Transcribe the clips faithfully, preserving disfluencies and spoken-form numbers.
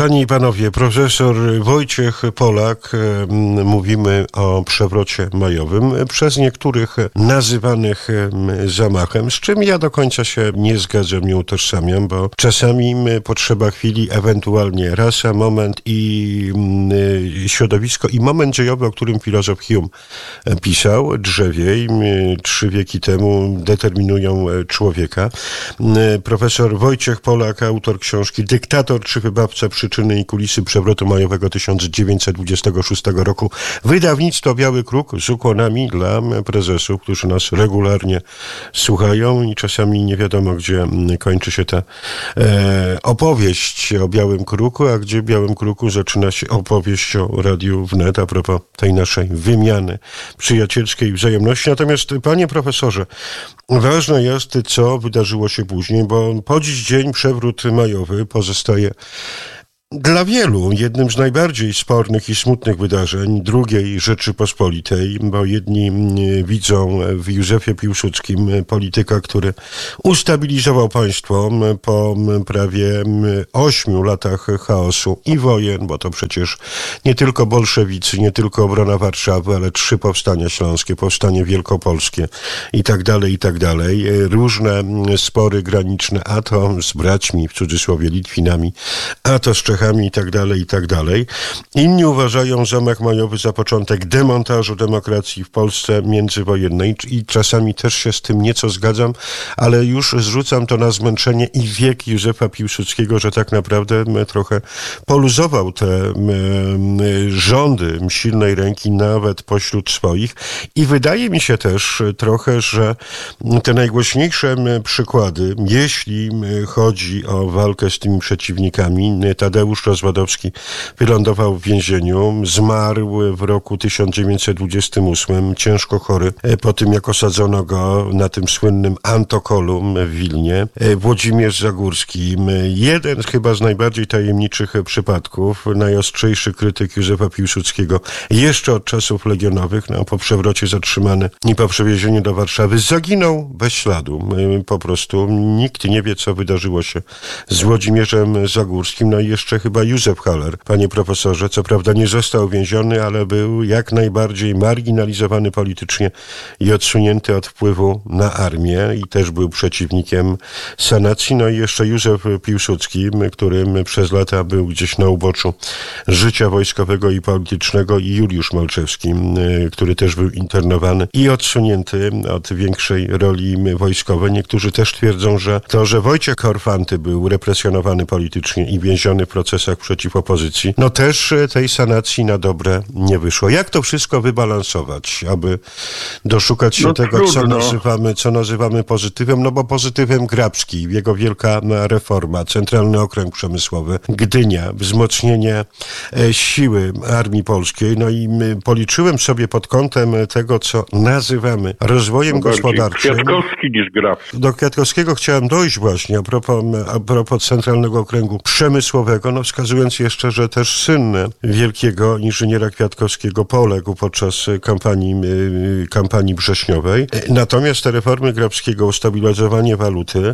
Panie i panowie, profesor Wojciech Polak, mówimy o przewrocie majowym, przez niektórych nazywanych zamachem, z czym ja do końca się nie zgadzam, nie utożsamiam, bo czasami potrzeba chwili, ewentualnie rasa, moment i środowisko i moment dziejowy, o którym filozof Hume pisał, drzewiej, trzy wieki temu determinują człowieka. Profesor Wojciech Polak, autor książki Dyktator czy wybawca, przyczyny i kulisy przewrotu majowego tysiąc dziewięćset dwudziestego szóstego roku. Wydawnictwo Biały Kruk z ukłonami dla prezesów, którzy nas regularnie słuchają i czasami nie wiadomo, gdzie kończy się ta e, opowieść o Białym Kruku, a gdzie w Białym Kruku zaczyna się opowieść o Radiu Wnet a propos tej naszej wymiany przyjacielskiej wzajemności. Natomiast, panie profesorze, ważne jest, co wydarzyło się później, bo po dziś dzień przewrót majowy pozostaje dla wielu jednym z najbardziej spornych i smutnych wydarzeń drugiej Rzeczypospolitej, bo jedni widzą w Józefie Piłsudskim polityka, który ustabilizował państwo po prawie ośmiu latach chaosu i wojen, bo to przecież nie tylko bolszewicy, nie tylko obrona Warszawy, ale trzy powstania śląskie, powstanie wielkopolskie i tak dalej, i tak dalej. Różne spory graniczne, a to z braćmi, w cudzysłowie Litwinami, a to z Czechami, i tak dalej, i tak dalej. Inni uważają zamach majowy za początek demontażu demokracji w Polsce międzywojennej i czasami też się z tym nieco zgadzam, ale już zrzucam to na zmęczenie i wiek Józefa Piłsudskiego, że tak naprawdę trochę poluzował te rządy silnej ręki nawet pośród swoich i wydaje mi się też trochę, że te najgłośniejsze przykłady, jeśli chodzi o walkę z tymi przeciwnikami, Tadeusz Rozwadowski wylądował w więzieniu, zmarł w roku tysiąc dziewięćset dwudziestym ósmym, ciężko chory, po tym jak osadzono go na tym słynnym Antokolu w Wilnie. Włodzimierz Zagórski, jeden chyba z najbardziej tajemniczych przypadków, najostrzejszy krytyk Józefa Piłsudskiego, jeszcze od czasów legionowych, no, po przewrocie zatrzymany i po przewiezieniu do Warszawy, zaginął bez śladu. Po prostu nikt nie wie, co wydarzyło się z Włodzimierzem Zagórskim. No i jeszcze chyba Józef Haller, panie profesorze, co prawda nie został więziony, ale był jak najbardziej marginalizowany politycznie i odsunięty od wpływu na armię i też był przeciwnikiem sanacji. No i jeszcze Józef Piłsudski, który przez lata był gdzieś na uboczu życia wojskowego i politycznego, i Juliusz Malczewski, który też był internowany i odsunięty od większej roli wojskowej. Niektórzy też twierdzą, że to, że Wojciech Korfanty był represjonowany politycznie i więziony w procesach przeciw opozycji, no też tej sanacji na dobre nie wyszło. Jak to wszystko wybalansować, aby doszukać się no tego, trudno. co nazywamy, co nazywamy pozytywem, no bo pozytywem Grabski, jego wielka reforma, Centralny Okręg Przemysłowy, Gdynia, wzmocnienie siły Armii Polskiej, no i policzyłem sobie pod kątem tego, co nazywamy rozwojem no gospodarczym. Kwiatkowski niż Grabski. Do Kwiatkowskiego chciałem dojść właśnie a propos, a propos Centralnego Okręgu Przemysłowego, no wskazując jeszcze, że też syn wielkiego inżyniera Kwiatkowskiego poległ podczas kampanii, kampanii wrześniowej. Natomiast te reformy Grabskiego, ustabilizowanie waluty,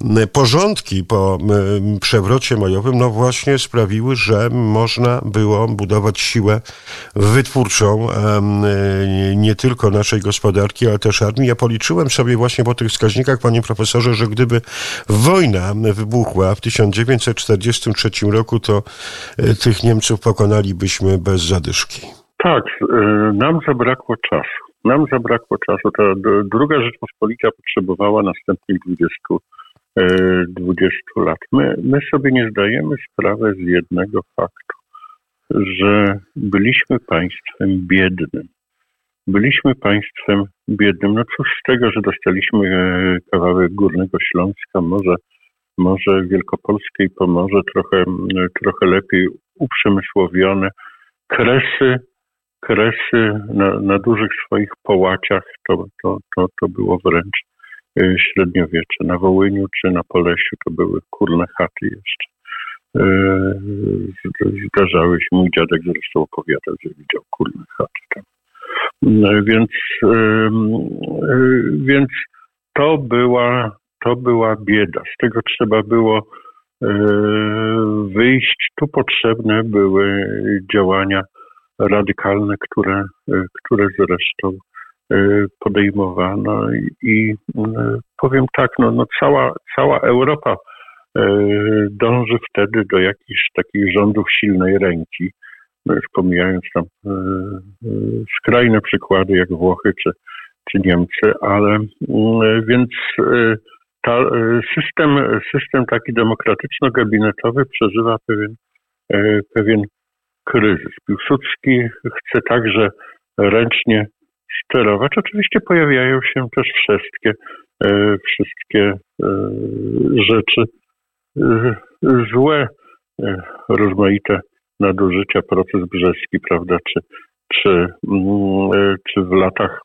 porządki po przewrocie majowym, no właśnie sprawiły, że można było budować siłę wytwórczą nie tylko naszej gospodarki, ale też armii. Ja policzyłem sobie właśnie po tych wskaźnikach, panie profesorze, że gdyby wojna wybuchła w tysiąc dziewięćset czterdziestym trzecim roku, to tych Niemców pokonalibyśmy bez zadyszki. Tak, nam zabrakło czasu. Nam zabrakło czasu. Ta druga Rzeczpospolita potrzebowała następnych dwudziestu lat. My, my sobie nie zdajemy sprawy z jednego faktu, że byliśmy państwem biednym. Byliśmy państwem biednym. No cóż z tego, że dostaliśmy kawałek Górnego Śląska, może może Wielkopolskie i Pomorze trochę, trochę lepiej uprzemysłowione. Kresy, kresy na, na dużych swoich połaciach to, to, to, to było wręcz średniowiecze. Na Wołyniu czy na Polesiu to były kurne chaty jeszcze. Zdarzały się, mój dziadek zresztą opowiadał, że widział kurne chaty tam. Więc, więc to była To była bieda. Z tego trzeba było wyjść. Tu potrzebne były działania radykalne, które, które zresztą podejmowano i powiem tak, no, no cała, cała Europa dąży wtedy do jakichś takich rządów silnej ręki, no już pomijając tam skrajne przykłady jak Włochy czy, czy Niemcy, ale więc ta, system, system taki demokratyczno-gabinetowy przeżywa pewien, pewien kryzys. Piłsudski chce także ręcznie sterować. Oczywiście pojawiają się też wszystkie, wszystkie rzeczy złe, rozmaite nadużycia, proces brzeski, prawda, czy, czy, czy w latach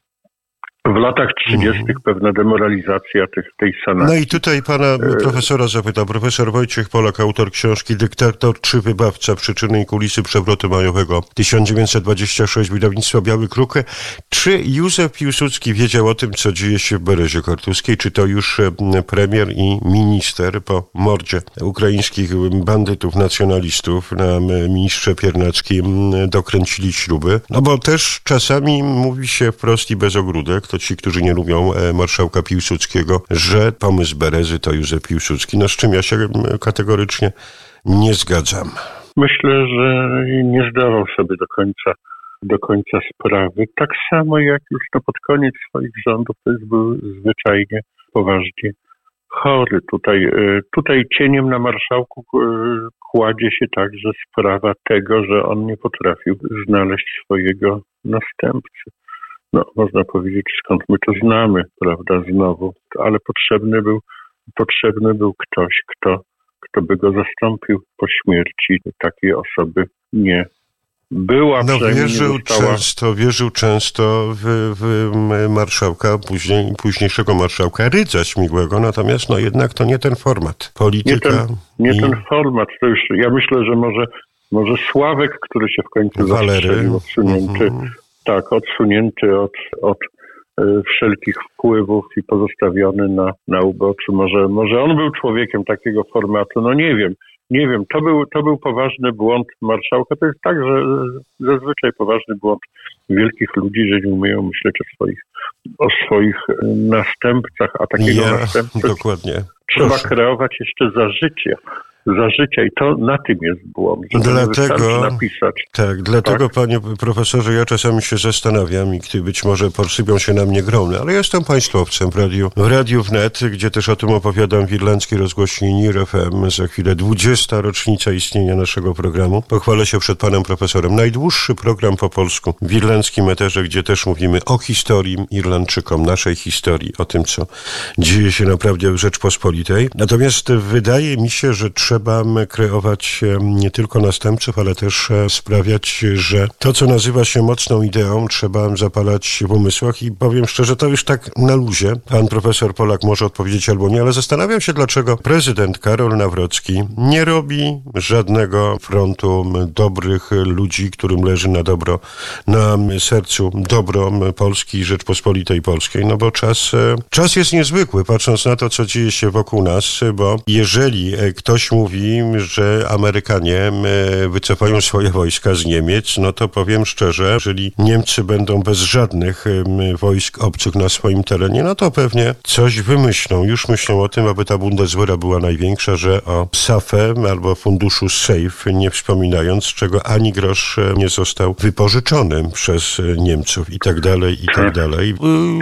W latach trzydziestych pewna demoralizacja tych, tej sanacji. No i tutaj pana profesora zapytam. Profesor Wojciech Polak, autor książki Dyktator czy wybawca? Przyczyny i kulisy przewrotu majowego tysiąc dziewięćset dwadzieścia sześć, wydawnictwo Biały Kruk. Czy Józef Piłsudski wiedział o tym, co dzieje się w Berezie Kartuskiej? Czy to już premier i minister po mordzie ukraińskich bandytów, nacjonalistów na ministrze Piernackim dokręcili śruby? No bo też czasami mówi się wprost i bez ogródek, to ci, którzy nie lubią marszałka Piłsudskiego, że pomysł Berezy to Józef Piłsudski, no z czym ja się kategorycznie nie zgadzam. Myślę, że nie zdawał sobie do końca, do końca sprawy. Tak samo jak już no pod koniec swoich rządów, to jest był zwyczajnie poważnie chory. Tutaj, tutaj cieniem na marszałku kładzie się także sprawa tego, że on nie potrafił znaleźć swojego następcy. No, można powiedzieć, skąd my to znamy, prawda, znowu, ale potrzebny był, potrzebny był ktoś, kto, kto by go zastąpił po śmierci. Takiej osoby nie była. No wierzył nie została... często, wierzył często w, w marszałka, później, późniejszego marszałka Rydza Śmigłego, natomiast no jednak to nie ten format. Polityka... Nie ten, nie i... ten format, to już, ja myślę, że może, może Sławek, który się w końcu zastrzelił, odsunięty, mm-hmm. tak, odsunięty od, od y, wszelkich wpływów i pozostawiony na, na uboczu. Może, może on był człowiekiem takiego formatu, no nie wiem. Nie wiem, to był, to był poważny błąd marszałka. To jest tak, że zazwyczaj poważny błąd wielkich ludzi, że nie umieją myśleć o swoich, o swoich następcach, a takiego ja, następcy dokładnie. trzeba Proszę. kreować jeszcze za życia. Za życia i to na tym jest błąd, że dlatego napisać. Tak, dlatego tak? Panie profesorze, ja czasami się zastanawiam i gdy być może porsypią się na mnie gromny, ale jestem państwowcem w radiu, w Radiu Wnet, gdzie też o tym opowiadam w irlandzkiej rozgłośni N I R F M. Za chwilę dwudziesta rocznica istnienia naszego programu. Pochwalę się przed panem profesorem. Najdłuższy program po polsku w irlandzkim eterze, gdzie też mówimy o historii Irlandczykom, naszej historii, o tym, co dzieje się naprawdę w Rzeczpospolitej. Natomiast wydaje mi się, że trzeba kreować nie tylko następców, ale też sprawiać, że to, co nazywa się mocną ideą, trzeba zapalać w umysłach i powiem szczerze, to już tak na luzie. Pan profesor Polak może odpowiedzieć albo nie, ale zastanawiam się, dlaczego prezydent Karol Nawrocki nie robi żadnego frontu dobrych ludzi, którym leży na dobro, na sercu dobro Polski i Rzeczpospolitej Polskiej, no bo czas, czas jest niezwykły, patrząc na to, co dzieje się wokół nas, bo jeżeli ktoś mówi, że Amerykanie wycofają swoje wojska z Niemiec, no to powiem szczerze, jeżeli Niemcy będą bez żadnych wojsk obcych na swoim terenie, no to pewnie coś wymyślą. Już myślą o tym, aby ta Bundeswehra była największa, że o S A F E albo funduszu SAFE, nie wspominając, czego ani grosz nie został wypożyczony przez Niemców i tak dalej, i tak dalej.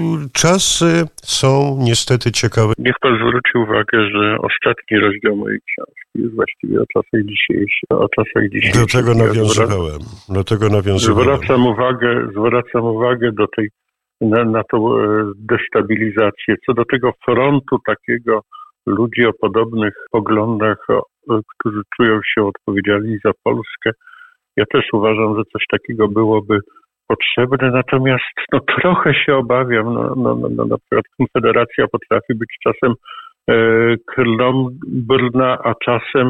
Czasy są niestety ciekawe. Niech pan zwróci uwagę, że ostatni rozdział mojej książki jest właściwie o czasach dzisiejszych. O czasach dzisiejszych. Do tego nawiązywałem. Do tego nawiązywałem. Zwracam uwagę, zwracam uwagę do tej, na, na tą destabilizację. Co do tego frontu takiego ludzi o podobnych poglądach, o, którzy czują się odpowiedzialni za Polskę, ja też uważam, że coś takiego byłoby potrzebne, natomiast no, trochę się obawiam. No, no, no, na przykład Konfederacja potrafi być czasem krnąbrna, a czasem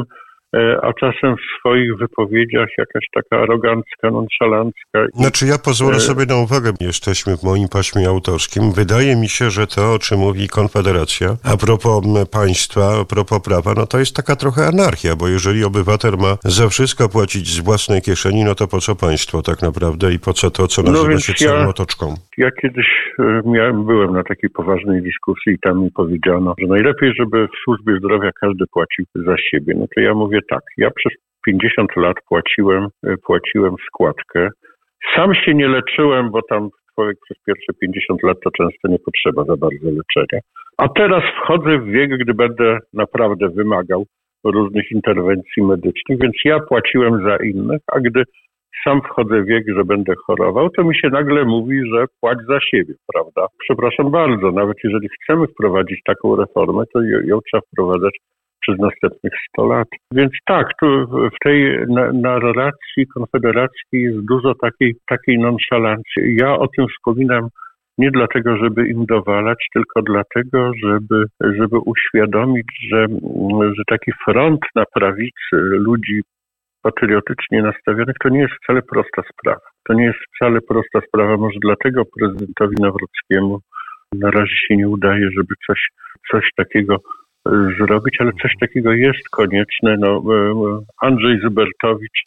a czasem w swoich wypowiedziach jakaś taka arogancka, nonszalancka. Znaczy ja pozwolę sobie na uwagę, jesteśmy w moim paśmie autorskim. Wydaje mi się, że to, o czym mówi Konfederacja, a propos państwa, a propos prawa, no to jest taka trochę anarchia, bo jeżeli obywatel ma za wszystko płacić z własnej kieszeni, no to po co państwo tak naprawdę i po co to, co nazywa no się całą ja, otoczką? Ja kiedyś miałem, byłem na takiej poważnej dyskusji i tam mi powiedziano, że najlepiej, żeby w służbie zdrowia każdy płacił za siebie. No to ja mówię tak, ja przez pięćdziesiąt lat płaciłem, płaciłem składkę. Sam się nie leczyłem, bo tam człowiek przez pierwsze pięćdziesiąt lat to często nie potrzeba za bardzo leczenia. A teraz wchodzę w wiek, gdy będę naprawdę wymagał różnych interwencji medycznych, więc ja płaciłem za innych, a gdy sam wchodzę w wiek, że będę chorował, to mi się nagle mówi, że płać za siebie, prawda? Przepraszam bardzo, nawet jeżeli chcemy wprowadzić taką reformę, to ją trzeba wprowadzać przez następnych sto lat. Więc tak, tu w tej narracji konfederackiej jest dużo takiej, takiej nonszalancji. Ja o tym wspominam nie dlatego, żeby im dowalać, tylko dlatego, żeby, żeby uświadomić, że, że taki front na prawicy ludzi patriotycznie nastawionych to nie jest wcale prosta sprawa. To nie jest wcale prosta sprawa. Może dlatego prezydentowi Nawrockiemu na razie się nie udaje, żeby coś, coś takiego zrobić, ale coś takiego jest konieczne. No, Andrzej Zybertowicz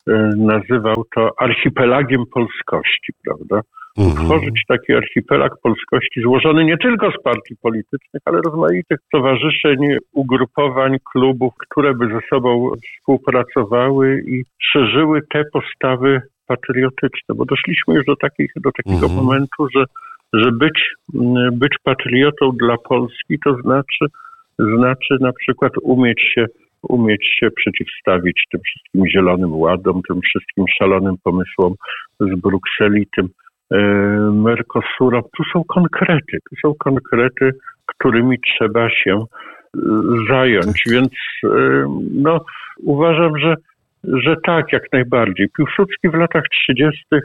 nazywał to archipelagiem polskości, prawda? Tworzyć taki archipelag polskości złożony nie tylko z partii politycznych, ale rozmaitych stowarzyszeń, ugrupowań, klubów, które by ze sobą współpracowały i szerzyły te postawy patriotyczne, bo doszliśmy już do, takich, do takiego mhm. momentu, że, że być, być patriotą dla Polski to znaczy, znaczy na przykład umieć się umieć się przeciwstawić tym wszystkim zielonym ładom, tym wszystkim szalonym pomysłom z Brukseli, tym Mercosura. Tu są konkrety, tu są konkrety, którymi trzeba się zająć, więc no, uważam, że, że tak, jak najbardziej. Piłsudski w latach trzydziestych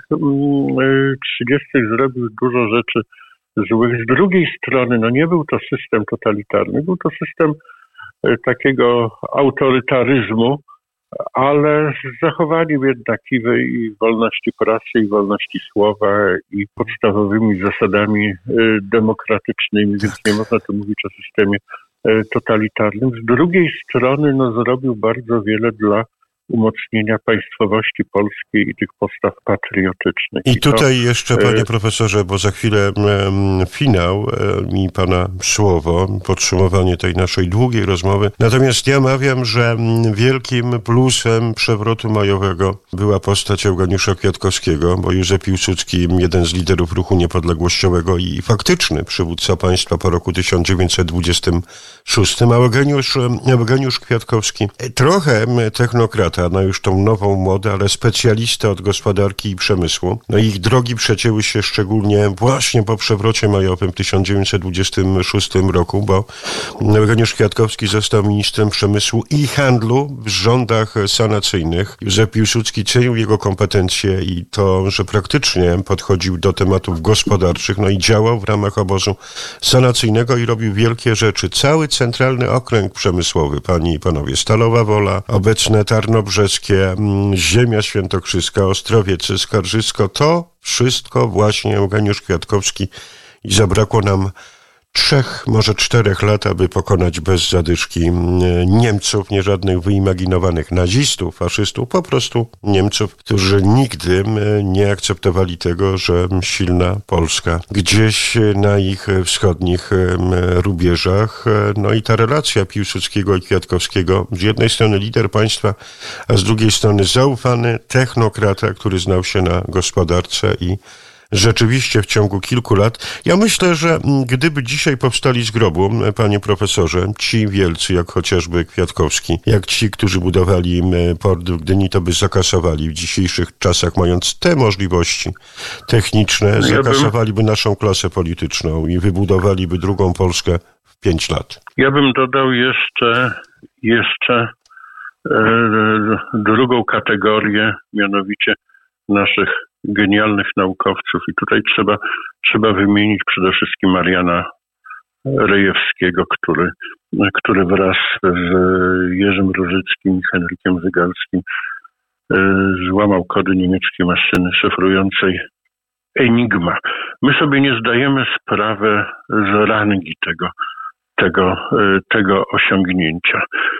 zrobił dużo rzeczy złych. Z drugiej strony, no nie był to system totalitarny, był to system takiego autorytaryzmu, ale z zachowaniem jednak i, i wolności prasy, i wolności słowa, i podstawowymi zasadami demokratycznymi, więc nie można tu mówić o systemie totalitarnym. Z drugiej strony no, zrobił bardzo wiele dla umocnienia państwowości polskiej i tych postaw patriotycznych. I, I tutaj to, jeszcze, panie profesorze, bo za chwilę um, finał um, i pana słowo, podsumowanie tej naszej długiej rozmowy. Natomiast ja mawiam, że wielkim plusem przewrotu majowego była postać Eugeniusza Kwiatkowskiego, bo Józef Piłsudski, jeden z liderów ruchu niepodległościowego i faktyczny przywódca państwa po roku tysiąc dziewięćset dwudziestym szóstym, a Eugeniusz, Eugeniusz Kwiatkowski trochę technokrata, na już tą nową modę, ale specjalista od gospodarki i przemysłu. No ich drogi przecięły się szczególnie właśnie po przewrocie majowym w tysiąc dziewięćset dwudziestym szóstym roku, bo Eugeniusz Kwiatkowski został ministrem przemysłu i handlu w rządach sanacyjnych. Józef Piłsudski cenił jego kompetencje i to, że praktycznie podchodził do tematów gospodarczych, no i działał w ramach obozu sanacyjnego i robił wielkie rzeczy. Cały centralny okręg przemysłowy, panie i panowie, Stalowa Wola, obecne Tarnobrzeskie, Ziemia Świętokrzyska, Ostrowiec, Skarżysko, to wszystko właśnie Eugeniusz Kwiatkowski i zabrakło nam trzech, może czterech lat, aby pokonać bez zadyszki Niemców, nie żadnych wyimaginowanych nazistów, faszystów, po prostu Niemców, którzy nigdy nie akceptowali tego, że silna Polska gdzieś na ich wschodnich rubieżach. No i ta relacja Piłsudskiego i Kwiatkowskiego, z jednej strony lider państwa, a z drugiej strony zaufany technokrata, który znał się na gospodarce i rzeczywiście w ciągu kilku lat. Ja myślę, że gdyby dzisiaj powstali z grobu, panie profesorze, ci wielcy, jak chociażby Kwiatkowski, jak ci, którzy budowali port w Gdyni, to by zakasowali w dzisiejszych czasach, mając te możliwości techniczne, ja zakasowaliby bym... naszą klasę polityczną i wybudowaliby drugą Polskę w pięć lat. Ja bym dodał jeszcze, jeszcze e, drugą kategorię, mianowicie naszych genialnych naukowców i tutaj trzeba, trzeba wymienić przede wszystkim Mariana Rejewskiego, który, który wraz z Jerzym Różyckim i Henrykiem Zygalskim złamał kody niemieckiej maszyny szyfrującej Enigma. My sobie nie zdajemy sprawy z rangi tego, tego, tego osiągnięcia.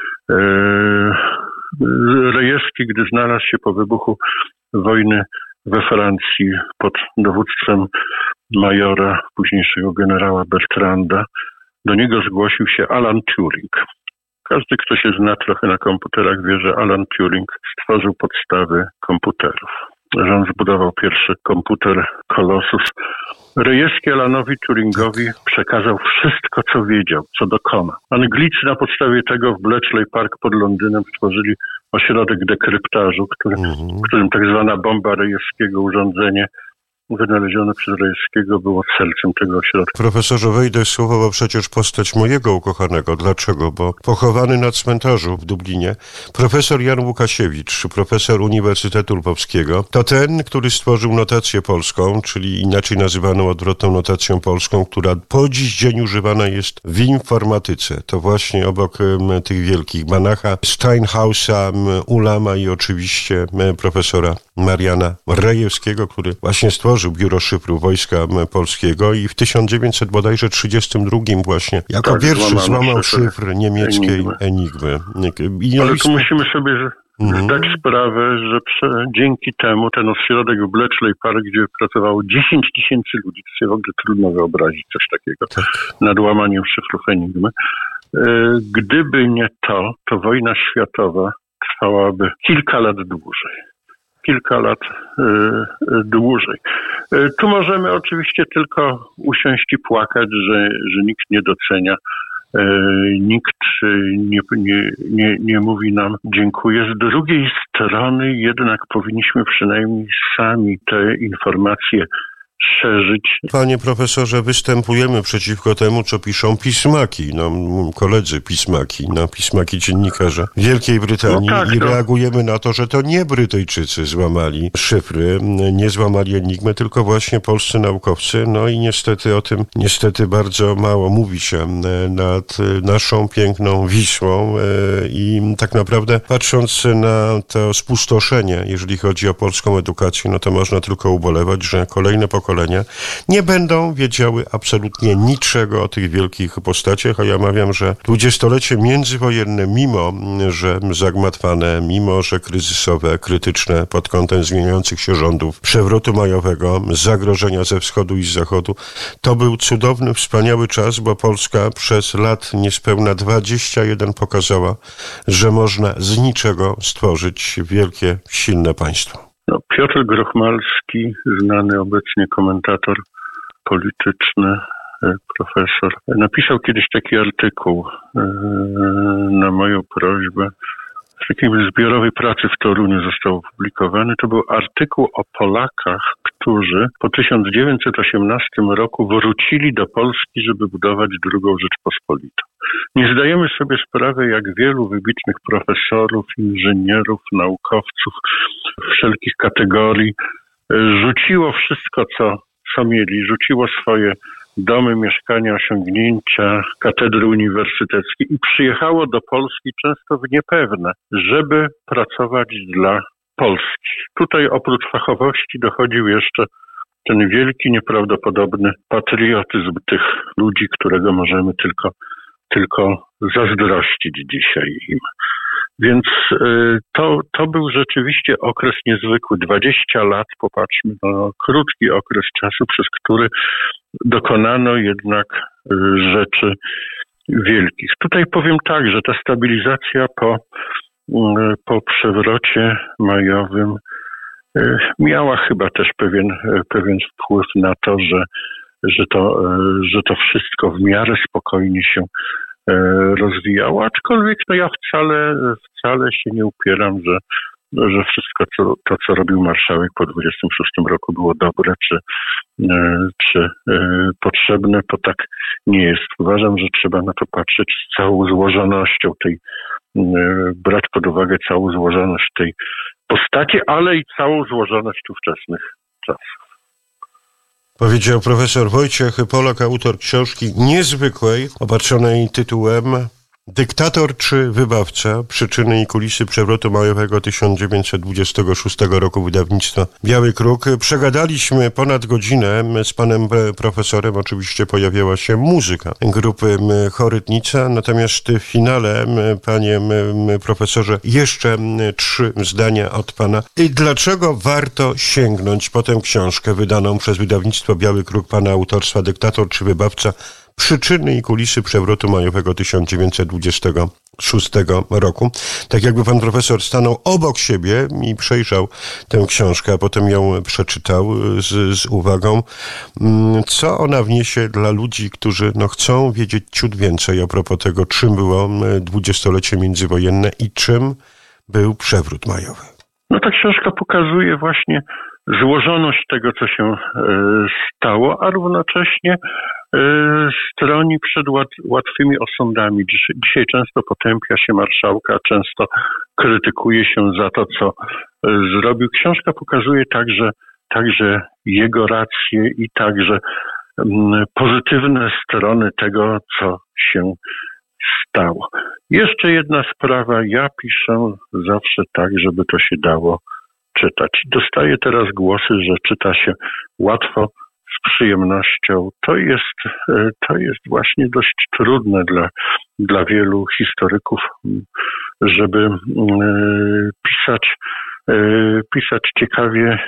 Rejewski, gdy znalazł się po wybuchu wojny we Francji pod dowództwem majora, późniejszego generała Bertranda, do niego zgłosił się Alan Turing. Każdy, kto się zna trochę na komputerach, wie, że Alan Turing stworzył podstawy komputerów. Że on zbudował pierwszy komputer Colossus. Rejewski Alanowi Turingowi przekazał wszystko, co wiedział, co dokonał. Anglicy na podstawie tego w Bletchley Park pod Londynem stworzyli ośrodek dekryptażu, który, w którym tak zwana bomba Rejewskiego, urządzenie wynalezione przez Rejewskiego, było sercem tego ośrodka. Profesorze, wejdę słowo, bo przecież postać mojego ukochanego. Dlaczego? Bo pochowany na cmentarzu w Dublinie profesor Jan Łukasiewicz, profesor Uniwersytetu Lwowskiego, to ten, który stworzył notację polską, czyli inaczej nazywaną odwrotną notacją polską, która po dziś dzień używana jest w informatyce. To właśnie obok m, tych wielkich Banacha, Steinhausa, m, Ulama i oczywiście m, profesora Mariana Rejewskiego, który właśnie stworzył Biuro Szyfru Wojska Polskiego i w tysiąc dziewięćset trzydziestym drugim właśnie jako tak, pierwszy złamał szyfr szyfr niemieckiej Enigmy. I Ale tu musimy sobie mhm. zdać sprawę, że prze, dzięki temu ten ośrodek w Bletchley Park, gdzie pracowało dziesięć tysięcy ludzi, to sobie w ogóle trudno wyobrazić coś takiego, tak. nad łamaniem szyfrów Enigmy. Gdyby nie to, to wojna światowa trwałaby kilka lat dłużej. Kilka lat y, y, dłużej. Y, tu możemy oczywiście tylko usiąść i płakać, że, że nikt nie docenia, y, nikt nie, nie, nie, nie mówi nam dziękuję. Z drugiej strony jednak powinniśmy przynajmniej sami te informacje szerzyć. Panie profesorze, występujemy przeciwko temu, co piszą pismaki, no, koledzy pismaki, no, pismaki dziennikarze Wielkiej Brytanii no tak, i to... reagujemy na to, że to nie Brytyjczycy złamali szyfry, nie złamali Enigmy, tylko właśnie polscy naukowcy, no i niestety o tym, niestety bardzo mało mówi się nad naszą piękną Wisłą i tak naprawdę patrząc na to spustoszenie, jeżeli chodzi o polską edukację, no to można tylko ubolewać, że kolejne pokolenia nie będą wiedziały absolutnie niczego o tych wielkich postaciach, a ja mawiam, że dwudziestolecie międzywojenne, mimo że zagmatwane, mimo że kryzysowe, krytyczne pod kątem zmieniających się rządów, przewrotu majowego, zagrożenia ze wschodu i z zachodu, to był cudowny, wspaniały czas, bo Polska przez lat niespełna dwadzieścia jeden pokazała, że można z niczego stworzyć wielkie, silne państwo. No, Piotr Grochmalski, znany obecnie komentator polityczny, profesor, napisał kiedyś taki artykuł na moją prośbę. W takiej zbiorowej pracy w Toruniu został opublikowany. To był artykuł o Polakach, którzy po tysiąc dziewięćset osiemnastym roku wrócili do Polski, żeby budować drugą Rzeczpospolitą. Nie zdajemy sobie sprawy, jak wielu wybitnych profesorów, inżynierów, naukowców wszelkich kategorii rzuciło wszystko, co, co mieli, rzuciło swoje domy, mieszkania, osiągnięcia, katedry uniwersyteckie i przyjechało do Polski często w niepewne, żeby pracować dla Polski. Tutaj oprócz fachowości dochodził jeszcze ten wielki, nieprawdopodobny patriotyzm tych ludzi, którego możemy tylko, tylko zazdrościć dzisiaj im. Więc y, to, to był rzeczywiście okres niezwykły. dwadzieścia lat, popatrzmy, no, krótki okres czasu, przez który dokonano jednak y, rzeczy wielkich. Tutaj powiem tak, że ta stabilizacja po, y, po przewrocie majowym y, miała chyba też pewien, y, pewien wpływ na to, że, że, to, y, że to wszystko w miarę spokojnie się rozwijało, aczkolwiek no ja wcale, wcale się nie upieram, że, że wszystko co, to, co robił marszałek po dwudziestym szóstym roku było dobre, czy, czy potrzebne, to tak nie jest. Uważam, że trzeba na to patrzeć z całą złożonością tej, brać pod uwagę całą złożoność tej postaci, ale i całą złożoność ówczesnych czasów. Powiedział profesor Wojciech Polak, autor książki niezwykłej, obarczonej tytułem Dyktator czy wybawca? Przyczyny i kulisy przewrotu majowego tysiąc dziewięćset dwudziestego szóstego roku, wydawnictwa Biały Kruk. Przegadaliśmy ponad godzinę z panem profesorem. Oczywiście pojawiała się muzyka grupy Chorytnica. Natomiast w finale, panie profesorze, jeszcze trzy zdania od pana. I dlaczego warto sięgnąć po tę książkę wydaną przez wydawnictwo Biały Kruk pana autorstwa Dyktator czy wybawca? Przyczyny i kulisy przewrotu majowego tysiąc dziewięćset dwudziestego szóstego roku. Tak jakby pan profesor stanął obok siebie i przejrzał tę książkę, a potem ją przeczytał z, z uwagą. Co ona wniesie dla ludzi, którzy no, chcą wiedzieć ciut więcej a propos tego, czym było dwudziestolecie międzywojenne i czym był przewrót majowy? No ta książka pokazuje właśnie złożoność tego, co się e, stało, a równocześnie e, stroni przed łat, łatwymi osądami. Dziś, dzisiaj często potępia się marszałka, często krytykuje się za to, co e, zrobił. Książka pokazuje także, także jego racje i także m, pozytywne strony tego, co się stało. Jeszcze jedna sprawa. Ja piszę zawsze tak, żeby to się dało czytać. Dostaję teraz głosy, że czyta się łatwo, z przyjemnością. To jest, to jest właśnie dość trudne dla, dla wielu historyków, żeby pisać, pisać ciekawie